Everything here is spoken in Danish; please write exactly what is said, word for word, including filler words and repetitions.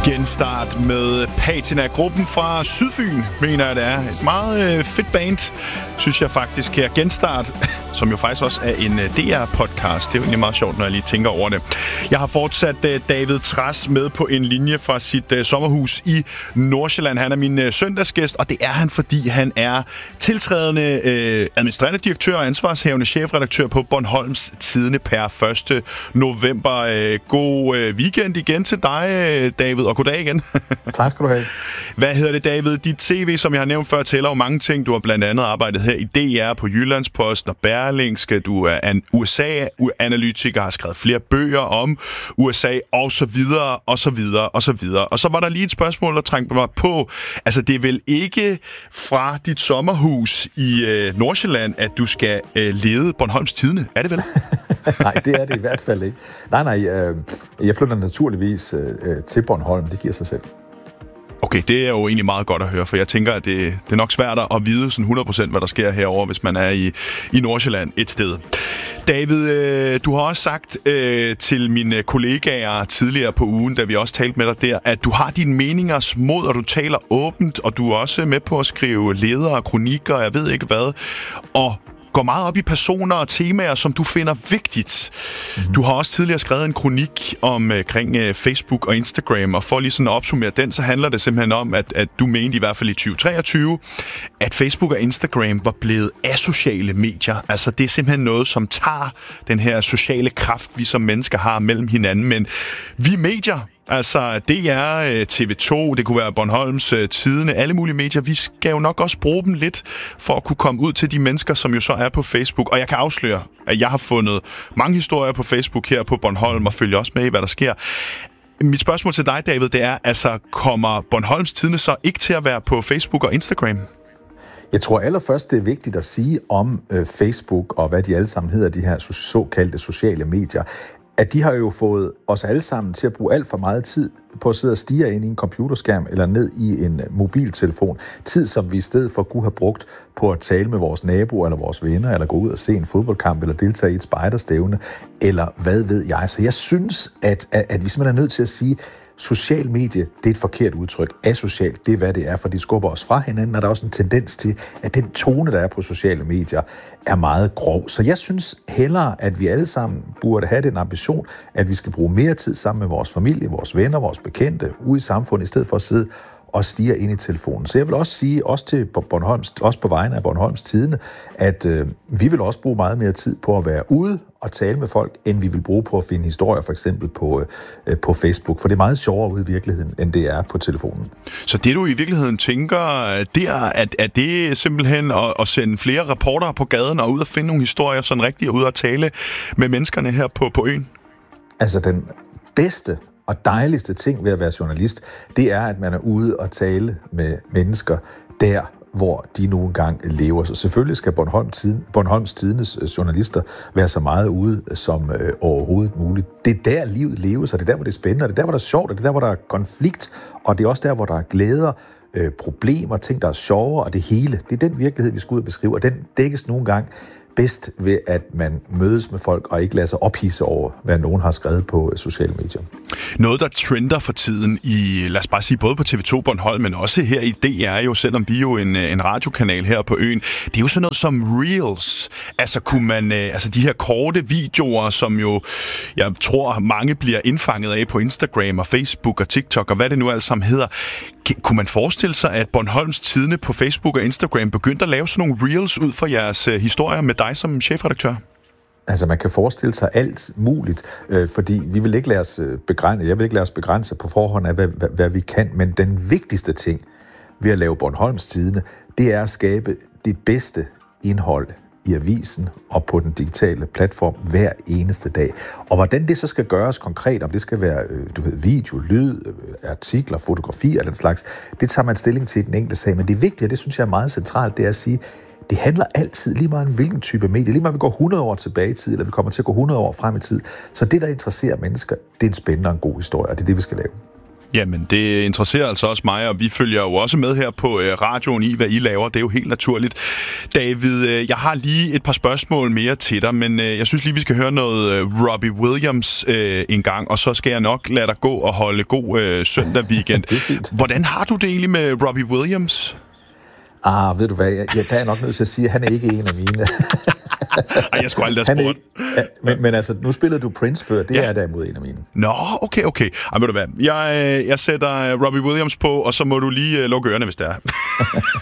Genstart med Patina, gruppen fra Sydfyn, mener jeg det er. Et meget øh, fedt band, synes jeg faktisk her. Genstart, som jo faktisk også er en D R-podcast. Det er jo egentlig meget sjovt, når jeg lige tænker over det. Jeg har fortsat øh, David Trads med på en linje fra sit øh, sommerhus i Nordsjælland. Han er min øh, søndagsgæst, og det er han, fordi han er tiltrædende øh, administrerende direktør og ansvarshavende chefredaktør på Bornholms Tidende per første november. Øh, god øh, weekend igen til dig, øh, David. Og goddag igen. Tak skal du have. Hvad hedder det, David? Dit tv, som jeg har nævnt før, tæller jo mange ting. Du har blandt andet arbejdet her i D R, på Jyllandsposten og Berlingske. Du er en U S A-analytiker, har skrevet flere bøger om U S A, og så videre, og så videre, og så videre. Og så var der lige et spørgsmål, der trængte mig på. Altså, det er vel ikke fra dit sommerhus i øh, Nordsjælland, at du skal øh, lede Bornholms Tidende? Er det vel? Nej, det er det i hvert fald ikke. Nej, nej, øh, jeg flytter naturligvis øh, til Bornholm. Det giver sig selv. Okay, det er jo egentlig meget godt at høre, for jeg tænker, at det, det er nok svært at vide sådan hundrede procent, hvad der sker herover, hvis man er i, i Nordsjælland et sted. David, øh, du har også sagt øh, til mine kollegaer tidligere på ugen, da vi også talte med dig der, at du har dine meningers mod, og du taler åbent, og du er også med på at skrive ledere og kronikker, og jeg ved ikke hvad, og går meget op i personer og temaer, som du finder vigtigt. Mm-hmm. Du har også tidligere skrevet en kronik omkring uh, Facebook og Instagram, og for lige sådan at opsummere den, så handler det simpelthen om, at, at du mente i hvert fald i tyve treogtyve, at Facebook og Instagram var blevet asociale medier. Altså det er simpelthen noget, som tager den her sociale kraft, vi som mennesker har mellem hinanden. Men vi medier, altså D R, T V to, det kunne være Bornholms Tidende, alle mulige medier. Vi skal jo nok også bruge dem lidt for at kunne komme ud til de mennesker, som jo så er på Facebook. Og jeg kan afsløre, at jeg har fundet mange historier på Facebook her på Bornholm, og følger også med i, hvad der sker. Mit spørgsmål til dig, David, det er, altså kommer Bornholms Tidende så ikke til at være på Facebook og Instagram? Jeg tror allerførst, det er vigtigt at sige om øh, Facebook og hvad de alle sammen hedder, de her såkaldte sociale medier, at de har jo fået os alle sammen til at bruge alt for meget tid på at sidde og stirre ind i en computerskærm eller ned i en mobiltelefon. Tid, som vi i stedet for kunne have brugt på at tale med vores naboer eller vores venner, eller gå ud og se en fodboldkamp, eller deltage i et spejderstævne, eller hvad ved jeg. Så jeg synes, at, at, at vi simpelthen er nødt til at sige, social medie, det er et forkert udtryk. Asocialt, det er hvad det er, for de skubber os fra hinanden, og der er også en tendens til, at den tone, der er på sociale medier, er meget grov. Så jeg synes hellere, at vi alle sammen burde have den ambition, at vi skal bruge mere tid sammen med vores familie, vores venner, vores bekendte, ude i samfundet, i stedet for at sidde og stirre ind i telefonen. Så jeg vil også sige, også, til Bornholms, også på vegne af Bornholms Tidende, at øh, vi vil også bruge meget mere tid på at være ude og tale med folk, end vi vil bruge på at finde historier, for eksempel på, øh, på Facebook. For det er meget sjovere ude i virkeligheden, end det er på telefonen. Så det, du i virkeligheden tænker, det er, at, at det simpelthen at, at sende flere reportere på gaden og ud og finde nogle historier, sådan rigtigt, og ud og tale med menneskerne her på, på øen? Altså den bedste og dejligste ting ved at være journalist, det er, at man er ude og tale med mennesker der, hvor de nu engang lever. Så selvfølgelig skal Bornholm Tiden, Bornholms Tidendes journalister være så meget ude som øh, overhovedet muligt. Det er der, livet leves, og det er der, hvor det er spændende, og det er der, hvor der er sjovt, og det er der, hvor der er konflikt, og det er også der, hvor der er glæder, øh, problemer, ting, der er sjove, og det hele. Det er den virkelighed, vi skal ud og beskrive, og den dækkes nogle gange bedst ved, at man mødes med folk og ikke lader sig ophidse over, hvad nogen har skrevet på sociale medier. Noget, der trender for tiden i, lad os bare sige, både på T V to Bornholm, men også her i D R, jo, selvom vi er jo en, en radiokanal her på øen, det er jo sådan noget som Reels. Altså, kunne man, altså de her korte videoer, som jo, jeg tror, mange bliver indfanget af på Instagram og Facebook og TikTok og hvad det nu alt sammen hedder. Kunne man forestille sig, at Bornholms Tidende på Facebook og Instagram begyndte at lave sådan nogle Reels ud fra jeres uh, historier med dig som chefredaktør? Altså, man kan forestille sig alt muligt, øh, fordi vi vil ikke lade os begrænse, jeg vil ikke lade os begrænse på forhånd af, hvad, hvad, hvad vi kan, men den vigtigste ting ved at lave Bornholms Tidende, det er at skabe det bedste indhold i avisen og på den digitale platform hver eneste dag. Og hvordan det så skal gøres konkret, om det skal være du ved, video, lyd, artikler, fotografi og den slags, det tager man stilling til i den enkelte sag. Men det vigtige, og det synes jeg er meget centralt, det er at sige, det handler altid lige meget om hvilken type medie. Lige meget vi går hundrede år tilbage i tid, eller vi kommer til at gå hundrede år frem i tid. Så det, der interesserer mennesker, det er en spændende og en god historie, og det er det, vi skal lave. Jamen, det interesserer altså også mig, og vi følger jo også med her på øh, radioen i, hvad I laver. Det er jo helt naturligt. David, øh, jeg har lige et par spørgsmål mere til dig, men øh, jeg synes lige, vi skal høre noget øh, Robbie Williams øh, en gang, og så skal jeg nok lade dig gå og holde god øh, søndag weekend. Hvordan har du det egentlig med Robbie Williams? Ah, ved du hvad, jeg, jeg, der er jeg nok nødt til at sige, at han er ikke en af mine. Ej, jeg skulle aldrig have spurgt. Ja, men, men altså, nu spillede du Prince før, det ja. er derimod en af mine. Nå, okay, okay. Ej, ved du hvad, jeg, jeg sætter Robbie Williams på, og så må du lige uh, lukke ørerne, hvis det er.